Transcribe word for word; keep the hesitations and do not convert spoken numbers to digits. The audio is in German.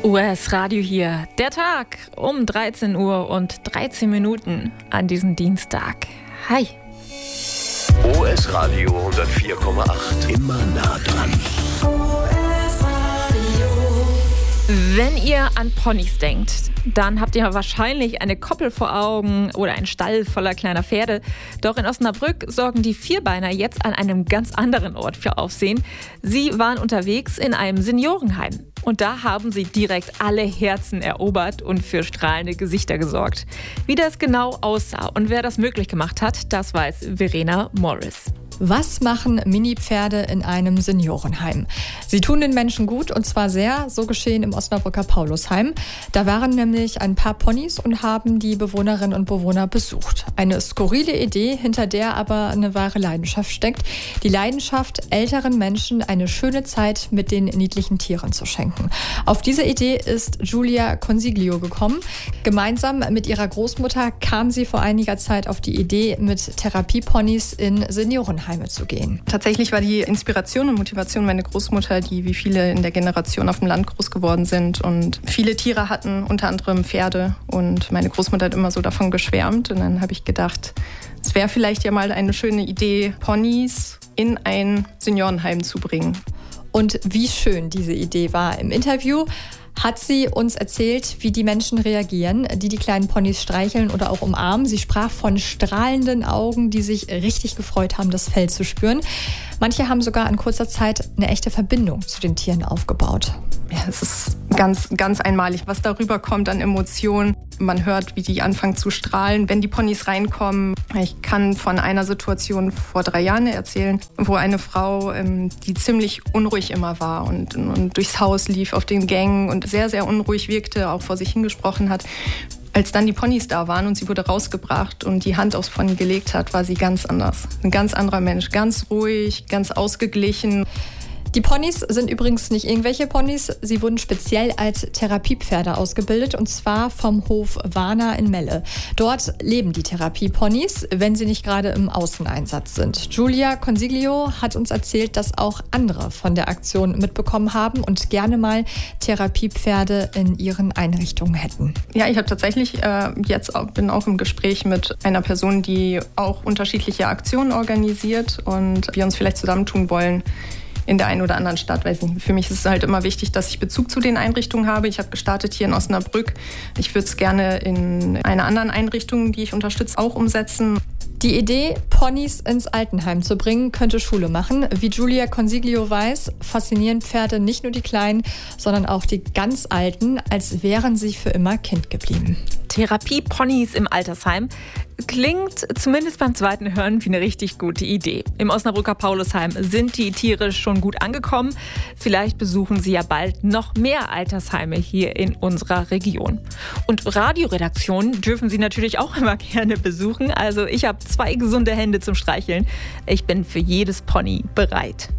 U S-Radio hier. Der Tag um dreizehn Uhr und dreizehn Minuten an diesem Dienstag. Hi. U S-Radio hundertvier Komma acht. Immer nah dran. Wenn ihr an Ponys denkt, dann habt ihr wahrscheinlich eine Koppel vor Augen oder einen Stall voller kleiner Pferde. Doch in Osnabrück sorgen die Vierbeiner jetzt an einem ganz anderen Ort für Aufsehen. Sie waren unterwegs in einem Seniorenheim. Und da haben sie direkt alle Herzen erobert und für strahlende Gesichter gesorgt. Wie das genau aussah und wer das möglich gemacht hat, das weiß Verena Morris. Was machen Mini-Pferde in einem Seniorenheim? Sie tun den Menschen gut und zwar sehr, so geschehen im Osnabrücker Paulusheim. Da waren nämlich ein paar Ponys und haben die Bewohnerinnen und Bewohner besucht. Eine skurrile Idee, hinter der aber eine wahre Leidenschaft steckt. Die Leidenschaft, älteren Menschen eine schöne Zeit mit den niedlichen Tieren zu schenken. Auf diese Idee ist Giulia Consiglio gekommen. Gemeinsam mit ihrer Großmutter kam sie vor einiger Zeit auf die Idee, mit Therapieponys in Seniorenheime zu gehen. Tatsächlich war die Inspiration und Motivation meine Großmutter, die wie viele in der Generation auf dem Land groß geworden sind und viele Tiere hatten, unter anderem Pferde. Und meine Großmutter hat immer so davon geschwärmt. Und dann habe ich gedacht, es wäre vielleicht ja mal eine schöne Idee, Ponys in ein Seniorenheim zu bringen. Und wie schön diese Idee war. Im Interview hat sie uns erzählt, wie die Menschen reagieren, die die kleinen Ponys streicheln oder auch umarmen. Sie sprach von strahlenden Augen, die sich richtig gefreut haben, das Fell zu spüren. Manche haben sogar in kurzer Zeit eine echte Verbindung zu den Tieren aufgebaut. Ja, es ist ganz, ganz einmalig, was darüber kommt an Emotionen. Man hört, wie die anfangen zu strahlen, wenn die Ponys reinkommen. Ich kann von einer Situation vor drei Jahren erzählen, wo eine Frau, die ziemlich unruhig immer war und, und durchs Haus lief auf den Gängen und sehr, sehr unruhig wirkte, auch vor sich hingesprochen hat. Als dann die Ponys da waren und sie wurde rausgebracht und die Hand aufs Pony gelegt hat, war sie ganz anders. Ein ganz anderer Mensch, ganz ruhig, ganz ausgeglichen. Die Ponys sind übrigens nicht irgendwelche Ponys. Sie wurden speziell als Therapiepferde ausgebildet und zwar vom Hof Warna in Melle. Dort leben die Therapieponys, wenn sie nicht gerade im Außeneinsatz sind. Giulia Consiglio hat uns erzählt, dass auch andere von der Aktion mitbekommen haben und gerne mal Therapiepferde in ihren Einrichtungen hätten. Ja, ich habe tatsächlich äh, jetzt auch, bin auch im Gespräch mit einer Person, die auch unterschiedliche Aktionen organisiert und wir uns vielleicht zusammentun wollen in der einen oder anderen Stadt, weiß nicht. Für mich ist es halt immer wichtig, dass ich Bezug zu den Einrichtungen habe. Ich habe gestartet hier in Osnabrück. Ich würde es gerne in einer anderen Einrichtung, die ich unterstütze, auch umsetzen. Die Idee, Ponys ins Altenheim zu bringen, könnte Schule machen. Wie Giulia Consiglio weiß, faszinieren Pferde nicht nur die Kleinen, sondern auch die ganz Alten, als wären sie für immer Kind geblieben. Therapie-Ponys im Altersheim klingt zumindest beim zweiten Hören wie eine richtig gute Idee. Im Osnabrücker Paulusheim sind die Tiere schon gut angekommen. Vielleicht besuchen sie ja bald noch mehr Altersheime hier in unserer Region. Und Radioredaktionen dürfen sie natürlich auch immer gerne besuchen. Also ich habe zwei gesunde Hände zum Streicheln. Ich bin für jedes Pony bereit.